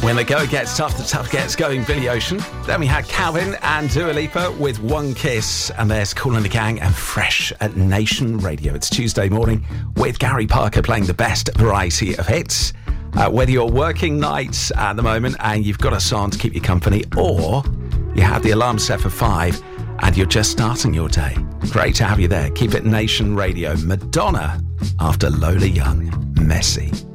When the go gets tough, the tough gets going, Billy Ocean. Then we had Calvin and Dua Lipa with One Kiss. And there's Kool and the Gang and Fresh at Nation Radio. It's Tuesday morning with Gary Parker playing the best variety of hits. Whether you're working nights at the moment and you've got a song to keep you company, or you have the alarm set for 5 and you're just starting your day. Great to have you there. Keep it Nation Radio. Madonna after Lola Young. Messy.